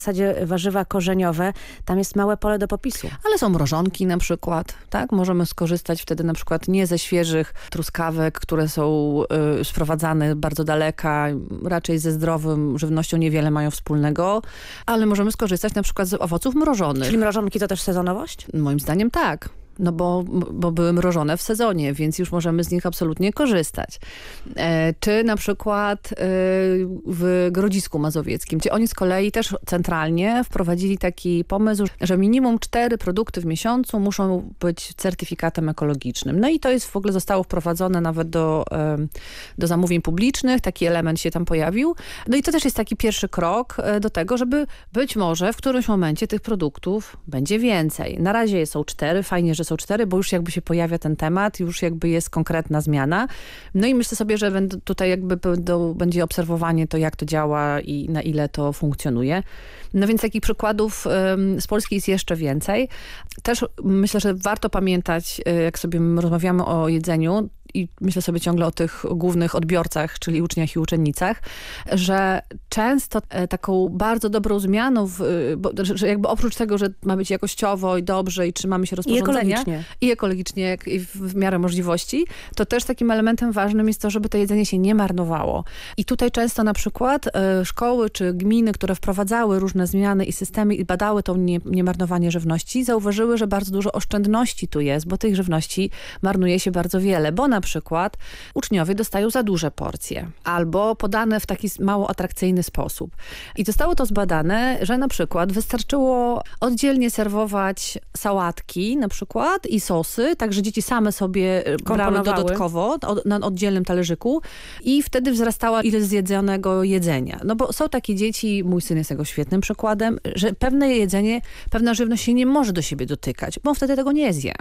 W zasadzie warzywa korzeniowe, tam jest małe pole do popisu. Ale są mrożonki na przykład, tak? Możemy skorzystać wtedy na przykład nie ze świeżych truskawek, które są sprowadzane bardzo daleka, raczej ze zdrową żywnością niewiele mają wspólnego, ale możemy skorzystać na przykład z owoców mrożonych. Czyli mrożonki to też sezonowość? Moim zdaniem tak. No bo były mrożone w sezonie, więc już możemy z nich absolutnie korzystać. Czy na przykład w Grodzisku Mazowieckim, gdzie oni z kolei też centralnie wprowadzili taki pomysł, że minimum 4 produkty w miesiącu muszą być certyfikatem ekologicznym. No i to jest w ogóle zostało wprowadzone nawet do zamówień publicznych, taki element się tam pojawił. No i to też jest taki pierwszy krok do tego, żeby być może w którymś momencie tych produktów będzie więcej. Na razie są 4, fajnie, że są 4, bo już jakby się pojawia ten temat, już jakby jest konkretna zmiana. No i myślę sobie, że tutaj jakby będzie obserwowanie to, jak to działa i na ile to funkcjonuje. No więc takich przykładów z Polski jest jeszcze więcej. Też myślę, że warto pamiętać, jak sobie rozmawiamy o jedzeniu, i myślę sobie ciągle o tych głównych odbiorcach, czyli uczniach i uczennicach, że często taką bardzo dobrą zmianą, że jakby oprócz tego, że ma być jakościowo i dobrze i trzymamy się rozporządzenia i ekologicznie jak i w miarę możliwości, to też takim elementem ważnym jest to, żeby to jedzenie się nie marnowało. I tutaj często na przykład szkoły czy gminy, które wprowadzały różne zmiany i systemy i badały to niemarnowanie żywności, zauważyły, że bardzo dużo oszczędności tu jest, bo tych żywności marnuje się bardzo wiele, bo na przykład uczniowie dostają za duże porcje albo podane w taki mało atrakcyjny sposób. I zostało to zbadane, że na przykład wystarczyło oddzielnie serwować sałatki na przykład i sosy, tak że dzieci same sobie brały dodatkowo na oddzielnym talerzyku i wtedy wzrastała ilość zjedzonego jedzenia. No bo są takie dzieci, mój syn jest tego świetnym przykładem, że pewne jedzenie, pewna żywność się nie może do siebie dotykać, bo on wtedy tego nie zje.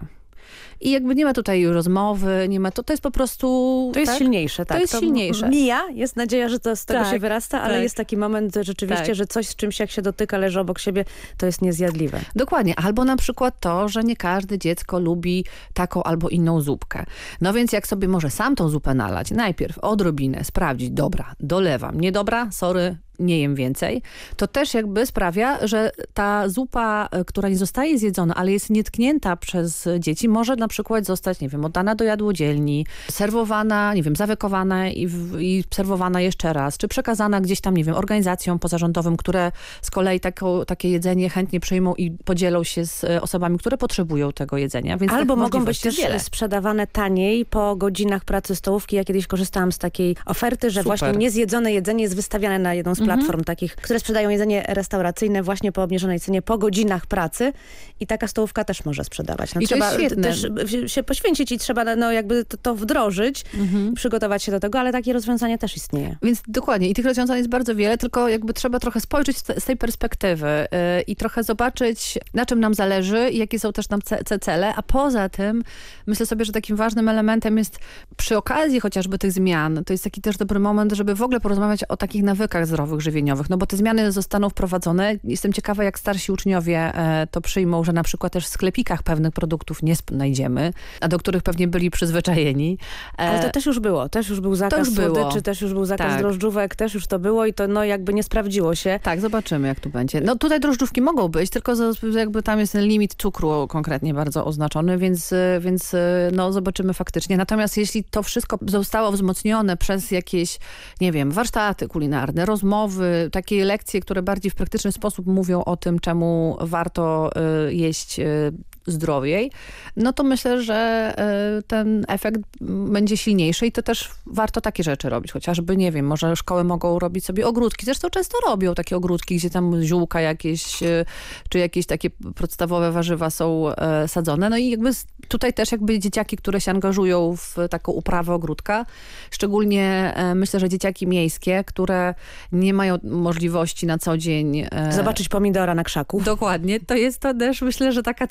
I jakby nie ma tutaj rozmowy, nie ma, to jest po prostu... To jest silniejsze, tak. To jest silniejsze. Mija, jest nadzieja, że to z tego się wyrasta, ale jest taki moment rzeczywiście, że coś z czymś jak się dotyka, leży obok siebie, to jest niezjadliwe. Dokładnie. Albo na przykład to, że nie każde dziecko lubi taką albo inną zupkę. No więc jak sobie może sam tą zupę nalać, najpierw odrobinę sprawdzić, dobra, dolewam, niedobra, sorry, nie jem więcej, to też jakby sprawia, że ta zupa, która nie zostaje zjedzona, ale jest nietknięta przez dzieci, może na przykład zostać, nie wiem, oddana do jadłodzielni, serwowana, nie wiem, zawekowana i serwowana jeszcze raz, czy przekazana gdzieś tam, nie wiem, organizacjom pozarządowym, które z kolei takie jedzenie chętnie przyjmą i podzielą się z osobami, które potrzebują tego jedzenia. Więc albo mogą być też sprzedawane taniej po godzinach pracy stołówki. Ja kiedyś korzystałam z takiej oferty, że właśnie niezjedzone jedzenie jest wystawiane na jedną z platform takich, które sprzedają jedzenie restauracyjne właśnie po obniżonej cenie, po godzinach pracy i taka stołówka też może sprzedawać. No, i trzeba to jest też się poświęcić i trzeba jakby to wdrożyć, przygotować się do tego, ale takie rozwiązanie też istnieje. Więc dokładnie i tych rozwiązań jest bardzo wiele, tylko jakby trzeba trochę spojrzeć z tej perspektywy i trochę zobaczyć, na czym nam zależy i jakie są też nam cele, a poza tym myślę sobie, że takim ważnym elementem jest przy okazji chociażby tych zmian, to jest taki też dobry moment, żeby w ogóle porozmawiać o takich nawykach zdrowych, żywieniowych, no bo te zmiany zostaną wprowadzone. Jestem ciekawa, jak starsi uczniowie to przyjmą, że na przykład też w sklepikach pewnych produktów nie znajdziemy, a do których pewnie byli przyzwyczajeni. Ale to też już było. Też już był zakaz słodyczy, też już był zakaz drożdżówek, też już to było i to jakby nie sprawdziło się. Tak, zobaczymy, jak tu będzie. No tutaj drożdżówki mogą być, tylko jakby tam jest ten limit cukru konkretnie bardzo oznaczony, więc no zobaczymy faktycznie. Natomiast jeśli to wszystko zostało wzmocnione przez jakieś, nie wiem, warsztaty kulinarne, rozmowy, takie lekcje, które bardziej w praktyczny sposób mówią o tym, czemu warto jeść zdrowiej, no to myślę, że ten efekt będzie silniejszy i to też warto takie rzeczy robić. Chociażby, nie wiem, może szkoły mogą robić sobie ogródki. Zresztą często robią takie ogródki, gdzie tam ziółka jakieś, czy jakieś takie podstawowe warzywa są sadzone. No i jakby tutaj też jakby dzieciaki, które się angażują w taką uprawę ogródka, szczególnie myślę, że dzieciaki miejskie, które nie mają możliwości na co dzień zobaczyć pomidora na krzaku. Dokładnie. To jest to też, myślę, że taka cenna lekcja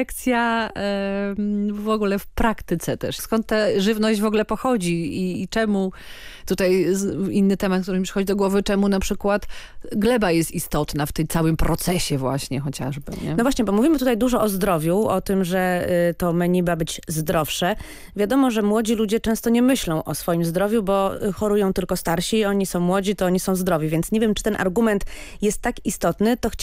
lekcja w ogóle w praktyce też. Skąd ta żywność w ogóle pochodzi i czemu, tutaj inny temat, który mi przychodzi do głowy, czemu na przykład gleba jest istotna w tym całym procesie właśnie chociażby. Nie? No właśnie, bo mówimy tutaj dużo o zdrowiu, o tym, że to menu ma być zdrowsze. Wiadomo, że młodzi ludzie często nie myślą o swoim zdrowiu, bo chorują tylko starsi, oni są młodzi, to oni są zdrowi, więc nie wiem, czy ten argument jest tak istotny, to